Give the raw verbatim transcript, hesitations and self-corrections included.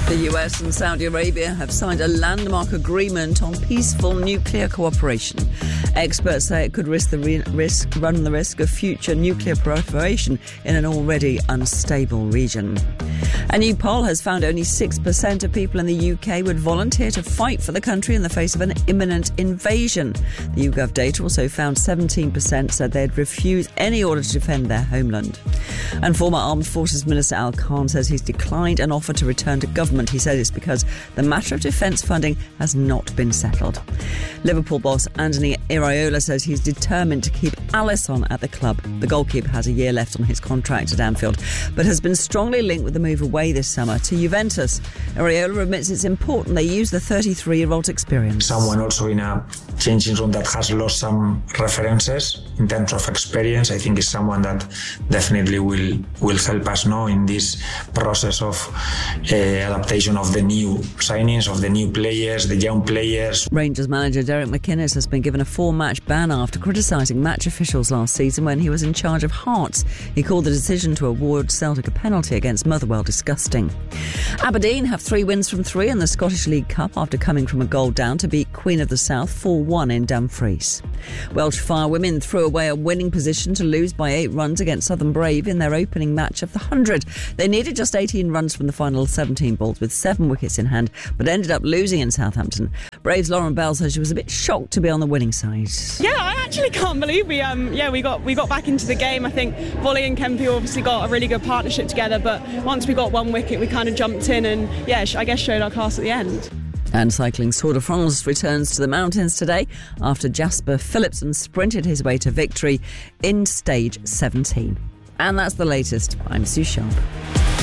The U S and Saudi Arabia have signed a landmark agreement on peaceful nuclear cooperation. Experts say it could risk the re- risk, run the risk of future nuclear proliferation in an already unstable region. A new poll has found only six percent of people in the U K would volunteer to fight for the country in the face of an imminent invasion. The YouGov data also found seventeen percent said they'd refuse any order to defend their homeland. And former Armed Forces Minister Al Khan says he's declined an offer to return to government. He said it's because the matter of defence funding has not been settled. Liverpool boss Anthony Iraola says he's determined to keep Alisson at the club. The goalkeeper has a year left on his contract at Anfield, but has been strongly linked with the move away this summer to Juventus. Iraola admits it's important they use the thirty-three-year-old's experience. Someone also in a changing room that has lost some references in terms of experience, I think is someone that definitely will will help us now in this process of uh, adaptation of the new signings, of the new players, the young players. Rangers manager Derek McInnes has been given a four-match ban after criticising match officials last season when he was in charge of Hearts. He called the decision to award Celtic a penalty against Motherwell disgusting. Aberdeen have three wins from three in the Scottish League Cup after coming from a goal down to beat Queen of the South four one in Dumfries. Welsh Fire women threw away a winning position to lose by eight runs against Southern Brave in their opening match of the one hundred. They needed just eighteen runs from the final seventeen balls with seven wickets in hand, but ended up losing in Southampton. Brave's Lauren Bell says she was a bit shocked to be on the winning side. Yeah, I actually can't believe we um yeah we got we got back into the game. I think Volley and Kempy obviously got a really good partnership together, but once we got one wicket we kind of jumped in and yeah I guess showed our class at the end. And cycling Tour de France returns to the mountains today after Jasper Philipsen sprinted his way to victory in stage seventeen. And that's the latest. I'm Sue Sharp.